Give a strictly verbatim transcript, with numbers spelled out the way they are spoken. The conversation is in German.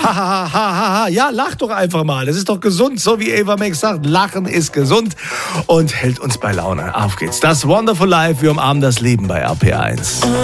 Ha, ha, ha, ha, ha. Ja, lach doch einfach mal. Das ist doch gesund, so wie Ava Max sagt. Lachen ist gesund und hält uns bei Laune. Auf geht's. Das Wonderful Life. Wir umarmen das Leben bei R P R eins.